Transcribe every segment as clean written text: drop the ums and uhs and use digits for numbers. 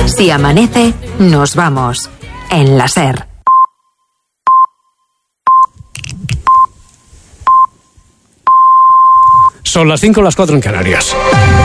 Si amanece, nos vamos. En la SER. Son las 5, las 4 en Canarias.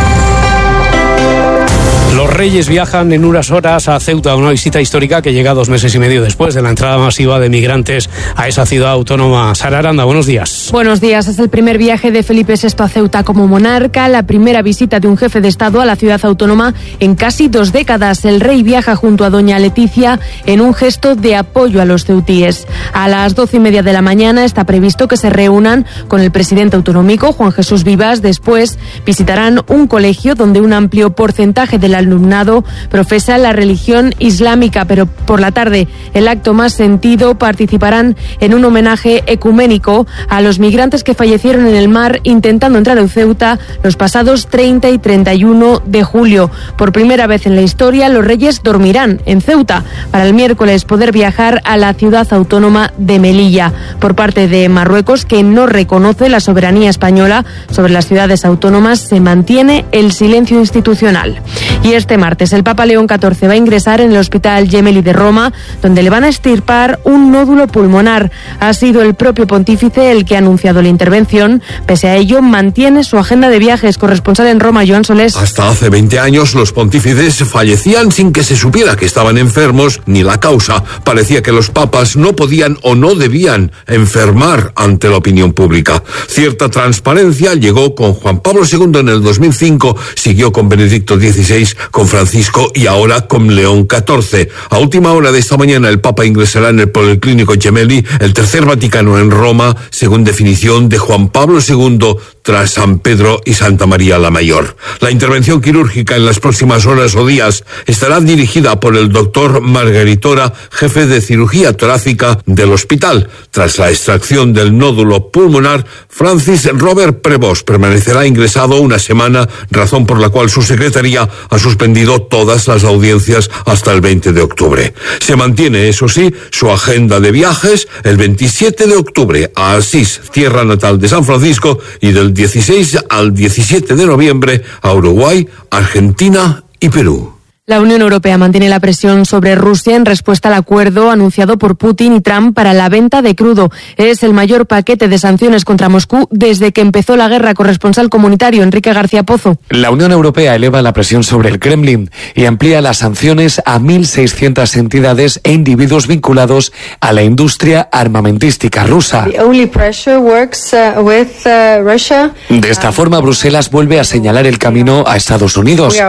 Los Reyes viajan en unas horas a Ceuta, una visita histórica que llega 2 meses y medio después de la entrada masiva de migrantes a esa ciudad autónoma. Sara Aranda, buenos días. Buenos días. Es el primer viaje de Felipe VI a Ceuta como monarca, la primera visita de un jefe de Estado a la ciudad autónoma en casi 2 décadas. El rey viaja junto a doña Leticia en un gesto de apoyo a los ceutíes. A las 12:30 de la mañana está previsto que se reúnan con el presidente autonómico, Juan Jesús Vivas. Después visitarán un colegio donde un amplio porcentaje del alumnado profesa la religión islámica, pero por la tarde, el acto más sentido, participarán en un homenaje ecuménico a los migrantes que fallecieron en el mar intentando entrar a Ceuta los pasados 30 y 31 de julio. Por primera vez en la historia, los Reyes dormirán en Ceuta para el miércoles poder viajar a la ciudad autónoma de Melilla. Por parte de Marruecos, que no reconoce la soberanía española sobre las ciudades autónomas, se mantiene el silencio institucional. Y este martes el Papa León XIV va a ingresar en el Hospital Gemelli de Roma, donde le van a extirpar un nódulo pulmonar. Ha sido el propio pontífice el que ha anunciado la intervención. Pese a ello, mantiene su agenda de viajes. Corresponsal en Roma, Joan Solés. Hasta hace 20 años los pontífices fallecían sin que se supiera que estaban enfermos ni la causa. Parecía que los papas no podían o no debían enfermar ante la opinión pública. Cierta transparencia llegó con Juan Pablo II en el 2005, siguió con Benedicto XVI, con Francisco y ahora con León XIV. A última hora de esta mañana el Papa ingresará en el Policlínico Gemelli, el tercer Vaticano en Roma, según definición de Juan Pablo II, tras San Pedro y Santa María la Mayor. La intervención quirúrgica en las próximas horas o días estará dirigida por el doctor Margaritora, jefe de cirugía torácica del hospital. Tras la extracción del nódulo pulmonar, Francis Robert Prevost permanecerá ingresado una semana, razón por la cual su secretaría ha suspendido todas las audiencias hasta el 20 de octubre. Se mantiene, eso sí, su agenda de viajes el 27 de octubre a Asís, tierra natal de San Francisco, y del 16 al 17 de noviembre a Uruguay, Argentina y Perú. La Unión Europea mantiene la presión sobre Rusia en respuesta al acuerdo anunciado por Putin y Trump para la venta de crudo. Es el mayor paquete de sanciones contra Moscú desde que empezó la guerra. Corresponsal comunitario, Enrique García Pozo. La Unión Europea eleva la presión sobre el Kremlin y amplía las sanciones a 1.600 entidades e individuos vinculados a la industria armamentística rusa. De esta forma, Bruselas vuelve a señalar el camino a Estados Unidos.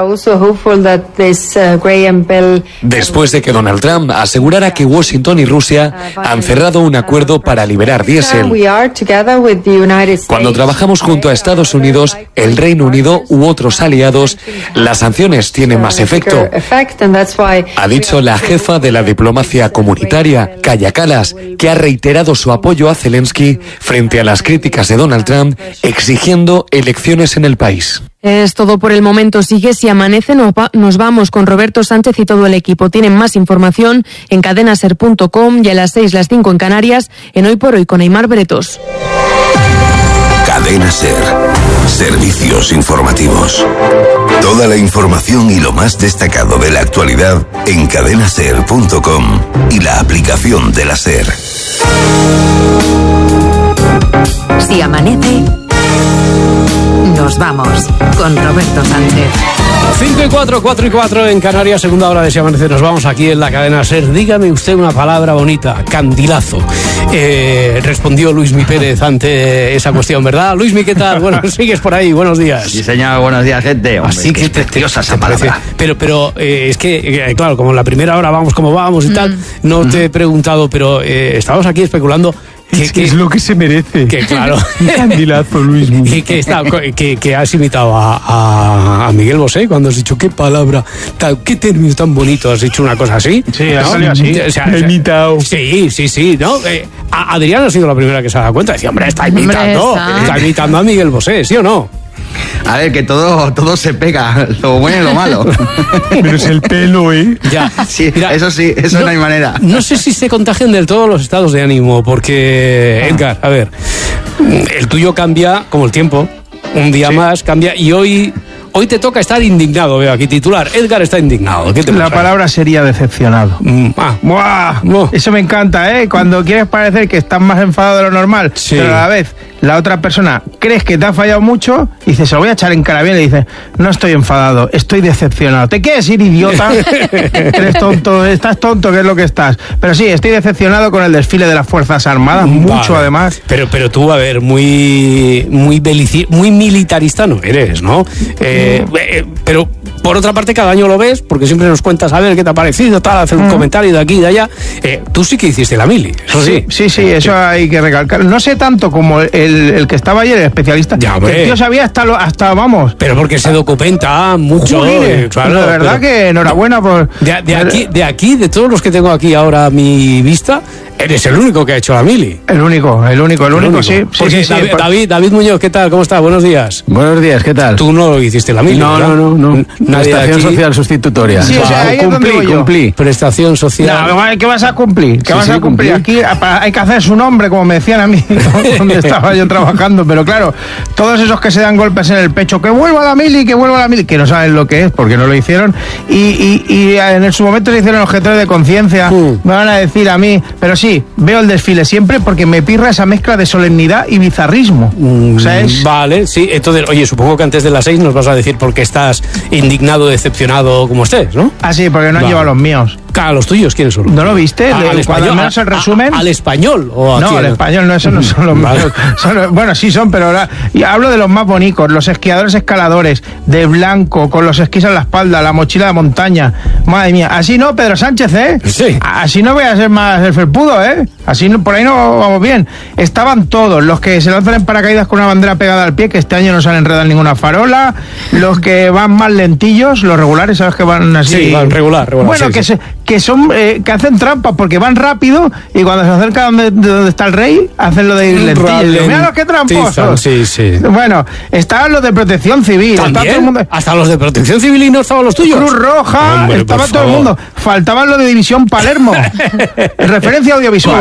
Después de que Donald Trump asegurara que Washington y Rusia han cerrado un acuerdo para liberar diésel. Cuando trabajamos junto a Estados Unidos, el Reino Unido u otros aliados, las sanciones tienen más efecto, ha dicho la jefa de la diplomacia comunitaria, Kaja Kallas, que ha reiterado su apoyo a Zelensky frente a las críticas de Donald Trump, exigiendo elecciones en el país. Es todo por el momento. Sigue Si amanece, nos vamos con Roberto Sánchez y todo el equipo. Tienen más información en cadenaser.com y a las 6, las 5 en Canarias, en Hoy por Hoy con Aimar Bretos. Cadena Ser. Servicios informativos. Toda la información y lo más destacado de la actualidad en cadenaser.com y la aplicación de la Ser. Si amanece, nos vamos con Roberto Sánchez. 5 y 4, 4 y 4 en Canarias, segunda hora de Si amanece. Nos vamos aquí en la cadena SER. Dígame usted una palabra bonita, candilazo. Respondió Luismi Pérez ante esa cuestión, ¿verdad? Luismi, ¿qué tal? Bueno, sigues por ahí, buenos días. Sí, señor, buenos días, gente. Hombre, así que preciosa esa palabra. Pero es que, claro, como en la primera hora vamos como vamos y tal, no te he preguntado, pero estamos aquí especulando. Es lo que se merece. Que claro. Un candilazo, Luis. Que has imitado a Miguel Bosé cuando has dicho qué palabra, qué término tan bonito, has dicho una cosa así. Sí, ha salido así. He imitado. Sí, ¿no? Adrián ha sido la primera que se ha dado cuenta. Decía, hombre, está imitando a Miguel Bosé, ¿sí o no? A ver, que todo se pega, lo bueno y lo malo. Pero es el pelo, ¿eh? Ya. Sí, mira, eso no hay manera. No sé si se contagian del todo los estados de ánimo, porque, Edgar, a ver, el tuyo cambia como el tiempo. Un día más cambia y hoy Hoy te toca estar indignado, veo aquí titular. Edgar está indignado. ¿Qué te pasa? La palabra sería decepcionado. ¡Buah! Eso me encanta, ¿eh? Cuando quieres parecer que estás más enfadado de lo normal, Sí. pero a la vez la otra persona crees que te ha fallado mucho, y dices, se lo voy a echar en cara bien, y dices, no estoy enfadado, estoy decepcionado. ¿Te quieres ir, idiota? Eres tonto, estás tonto, que es lo que estás. Pero sí, estoy decepcionado con el desfile de las Fuerzas Armadas, mucho además. Pero tú, a ver, muy militarista no eres, ¿no? Pero por otra parte, cada año lo ves, porque siempre nos cuentas a ver qué te ha parecido, tal, hacer un comentario de aquí y de allá. Tú sí que hiciste la mili, eso sí. Sí, eso hay que recalcar. No sé tanto como el que estaba ayer, el especialista. Ya, que el tío sabía hasta vamos. Pero porque se documenta mucho. Claro, de verdad que enhorabuena por... De todos los que tengo aquí ahora a mi vista, eres el único que ha hecho la mili. El único, sí. Porque sí, David Muñoz, ¿qué tal? ¿Cómo estás? Buenos días. Buenos días, ¿qué tal? Tú no hiciste la mili, ¿verdad? No. Prestación social sustitutoria. Sí, o sea, ahí cumplí. Prestación social. No, ¿qué vas a cumplir? ¿Qué vas a cumplir? Aquí hay que hacer su nombre, como me decían a mí, donde estaba yo trabajando. Pero claro, todos esos que se dan golpes en el pecho, que vuelva a la mili, que no saben lo que es, porque no lo hicieron, y en su momento se hicieron objetores de conciencia, me van a decir a mí, pero sí, veo el desfile siempre porque me pirra esa mezcla de solemnidad y bizarrismo. O sea, Vale, sí, entonces, oye, supongo que antes de las 6 nos vas a decir por qué estás indignado, decepcionado, como estés, ¿no? Ah, sí, porque no han llevado los míos. Claro, los tuyos, ¿quiénes son? ¿No lo viste? Al español, menos el resumen. ¿Al español? ¿O a no, quién? al español no, esos no son los míos. Bueno, sí son, pero ahora y hablo de los más bonitos, los esquiadores escaladores, de blanco, con los esquís en la espalda, la mochila de montaña. Madre mía, así no, Pedro Sánchez, ¿eh? Sí. Así no voy a ser más el felpudo, ¿eh? Así no, por ahí no vamos bien. Estaban todos, los que se lanzan en paracaídas con una bandera pegada al pie, que este año no se han enredado en ninguna farola, los que van más lentillos, los regulares, ¿sabes? Que van así. Sí, van regular. Bueno, sí, que son que hacen trampa porque van rápido y cuando se acercan de donde está el rey hacen lo de ir lentillos. Mira los que tramposos. Sí. Bueno, estaban los de Protección Civil. ¿También? Todo el mundo. ¿Hasta los de Protección Civil y no estaban los tuyos? Cruz Roja, Hombre, estaba por todo el favor. mundo. Faltaban los de División Palermo. Referencia audiovisual.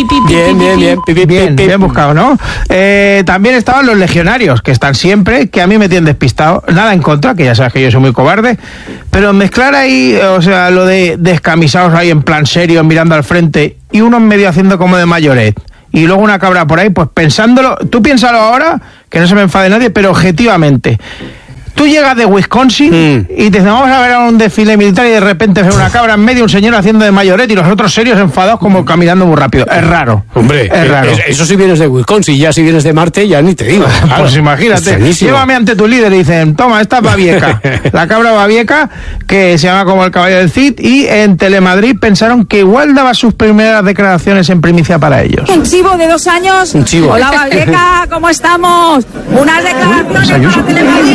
Bien buscado, ¿no? También estaban los legionarios, que están siempre, que a mí me tienen despistado. Nada en contra, que ya sabes que yo soy muy cobarde, pero mezclar ahí, o sea, lo de descamisados ahí en plan serio, mirando al frente, y uno en medio haciendo como de mayoret, y luego una cabra por ahí, pues pensándolo, tú piénsalo ahora, que no se me enfade nadie, pero objetivamente. Tú llegas de Wisconsin y te dicen, vamos a ver a un desfile militar, y de repente ves una cabra en medio, un señor haciendo de mayoret y los otros serios enfadados como caminando muy rápido. Es raro. Hombre, es raro. Eso si vienes de Wisconsin, ya si vienes de Marte, ya ni te digo. Claro, pues imagínate, llévame ante tu líder y dicen, toma, esta es Babieca, la cabra Babieca, que se llama como el caballo del Cid, y en Telemadrid pensaron que igual daba sus primeras declaraciones en primicia para ellos. Un chivo de 2 años. Un chivo. Hola, Babieca, ¿cómo estamos? Unas declaraciones para Telemadrid.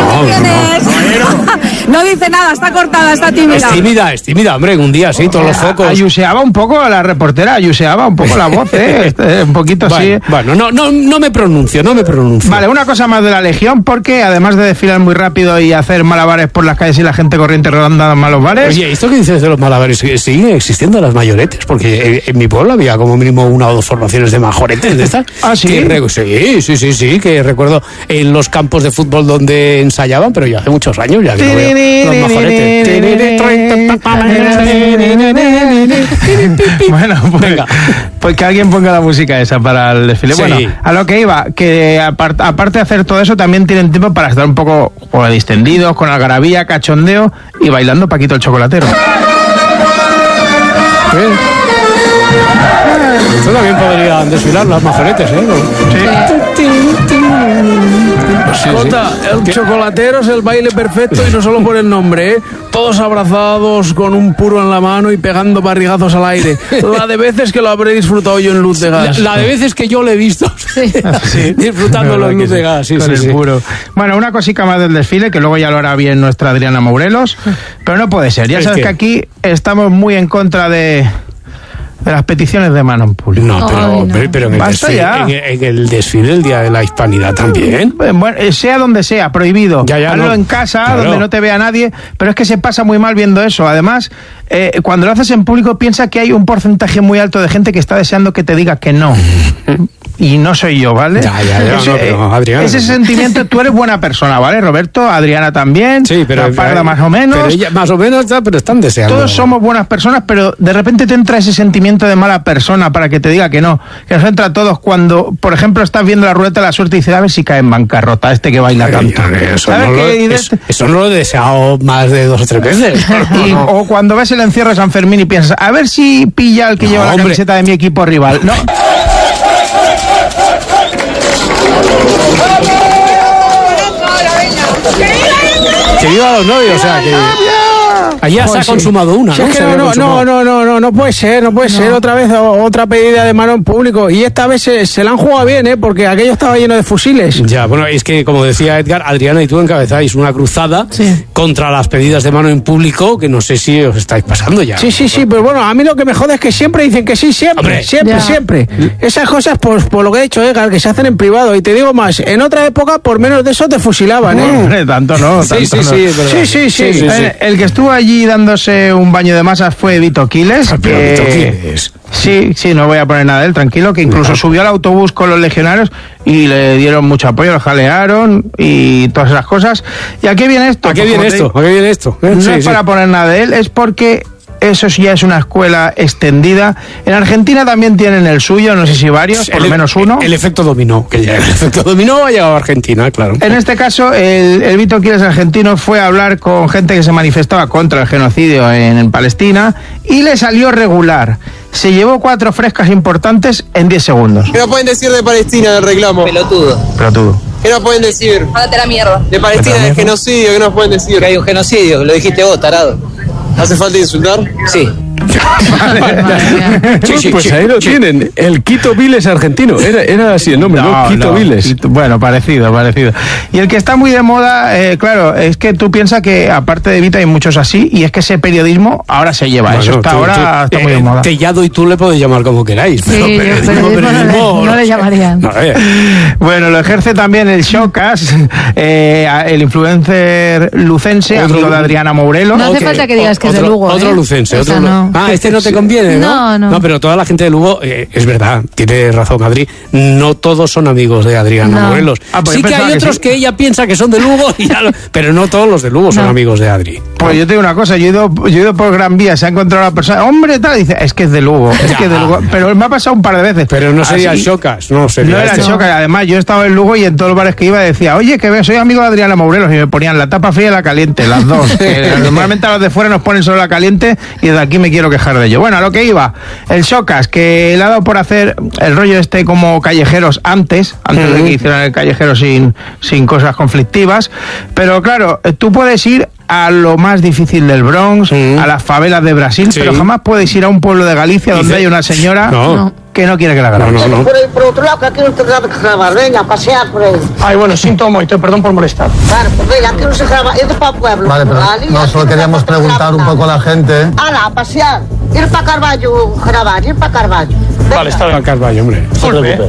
No dice nada, está cortada, está tímida. Es tímida, hombre, un día sí, todos los focos. Ayuseaba un poco la reportera, ayuseaba un poco la voz, un poquito así. Bueno, no me pronuncio. Vale, una cosa más de la Legión, porque además de desfilar muy rápido y hacer malabares por las calles y la gente corriente rodando en malos bares... Oye, ¿esto que dices de los malabares siguen existiendo las mayoretes? Porque en mi pueblo había como mínimo 1 o 2 formaciones de majoretes de estas. ¿Ah, sí? Sí, que recuerdo en los campos de fútbol donde ensayaban, pero ya hace muchos años ya que no veo los majoretes. Bueno, pues que alguien ponga la música esa para el desfile. Sí. Bueno, a lo que iba, que aparte de hacer todo eso, también tienen tiempo para estar un poco distendidos, con algarabía, cachondeo y bailando Paquito el Chocolatero. Esto también podrían desfilar las majoretes, ¿eh? Jota, el chocolatero es el baile perfecto y no solo por el nombre, ¿eh? Todos abrazados con un puro en la mano y pegando barrigazos al aire. La de veces que lo habré disfrutado yo en Luz de Gas. La de veces que yo lo he visto disfrutándolo en Luz de Gas. Con el puro. Bueno, una cosica más del desfile, que luego ya lo hará bien nuestra Adriana Mourelos, pero no puede ser. Ya sabes que aquí estamos muy en contra de las peticiones de mano en público. No, pero en el desfile el Día de la Hispanidad también. Bueno, sea donde sea, prohibido. Hazlo en casa, donde no te vea nadie, pero es que se pasa muy mal viendo eso. Además, cuando lo haces en público, piensa que hay un porcentaje muy alto de gente que está deseando que te diga que no. y no soy yo, ¿vale? Ya, pero Adriana... Ese sentimiento, tú eres buena persona, ¿vale, Roberto? Adriana también. Sí, pero... Parda más o menos. Pero ella, más o menos, pero están deseando. Todos somos buenas personas, pero de repente te entra ese sentimiento de mala persona para que te diga que no. Que nos entra a todos cuando, por ejemplo, estás viendo la ruleta de la suerte y dices, a ver si cae en bancarrota este que baila tanto. Eso no lo he deseado más de 2 o 3 veces. O cuando ves el encierro de San Fermín y piensas, a ver si pilla el que lleva la camiseta de mi equipo rival. No. Que viva los novios, o sea, que... Allá se ha consumado una, ¿no? Es que no puede ser, otra vez otra pedida de mano en público, y esta vez se la han jugado bien, porque aquello estaba lleno de fusiles. Ya, bueno, es que como decía Edgar, Adriana y tú encabezáis una cruzada contra las pedidas de mano en público, que no sé si os estáis pasando ya. Sí, pero bueno, a mí lo que me jode es que siempre dicen que sí, siempre. Esas cosas, por lo que ha dicho Edgar, que se hacen en privado, y te digo más, en otra época por menos de eso te fusilaban, Tanto no. Sí. El que estuvo allí dándose un baño de masas fue Vito Quiles. Sí, no voy a poner nada de él, tranquilo, que incluso subió al autobús con los legionarios y le dieron mucho apoyo, lo jalearon y todas esas cosas. ¿Y a qué viene esto? ¿A qué viene esto? No es para poner nada de él, es porque eso ya es una escuela extendida. En Argentina también tienen el suyo, no sé si varios, por lo menos uno. El efecto dominó, el efecto dominó ha llegado a Argentina, claro. En este caso, el Vito Quiles argentino fue a hablar con gente que se manifestaba contra el genocidio en Palestina y le salió regular. Se llevó 4 frescas importantes en 10 segundos. ¿Qué nos pueden decir de Palestina, del reclamo? Pelotudo. ¿Qué nos pueden decir? Mándate la mierda. De Palestina, del genocidio, ¿qué nos pueden decir? Que hay un genocidio, lo dijiste vos, tarado. ¿Hace falta insultar? Sí. Pues ahí lo tienen, el Quito Viles argentino, era así el nombre, ¿no? Quito Viles. Bueno, parecido. Y el que está muy de moda, claro, es que tú piensas que aparte de Vito hay muchos así, y es que ese periodismo ahora se lleva, eso está muy de moda. Tellado y tú le podéis llamar como queráis, pero periodismo no le llamarían. Bueno, lo ejerce también el Showcast, el influencer lucense, amigo de Adriana Mourelo. No hace falta que digas que es de Lugo. Otro lucense, otro no. Este no te conviene, ¿no? No, pero toda la gente de Lugo, es verdad, tiene razón Adri, no todos son amigos de Adriana Morelos. Sí que hay otros que ella piensa que son de Lugo, pero no todos los de Lugo son amigos de Adri. Pues yo te digo una cosa, yo he ido por Gran Vía, se ha encontrado una persona, hombre, tal, y dice, es que es de Lugo, pero me ha pasado un par de veces. Pero no sería el Showcast, no era el Showcast, además yo estaba en Lugo y en todos los bares que iba decía, oye, que soy amigo de Adriana Morelos, y me ponían la tapa fría y la caliente, las dos. Normalmente a los de fuera nos ponen solo la caliente y desde aquí me quiero quejar de ello. Bueno, a lo que iba, el Showcast, que le ha dado por hacer el rollo como callejeros antes de que hicieran el callejero sin cosas conflictivas, pero claro, tú puedes ir a lo más difícil del Bronx, a las favelas de Brasil, pero jamás puedes ir a un pueblo de Galicia donde hay una señora que no quiere que la graben. Por otro lado, que aquí no te graba que grabar, venga, a pasear por ahí. Ay, bueno, siento mucho, perdón por molestar. Claro, pues venga, aquí no se graba, es para pueblo. Vale, pero no, solo queríamos preguntar un poco a la gente. Hala, a pasear, ir para Carballo, grabar, ir para Carballo. Vale, está bien. Carballo, hombre.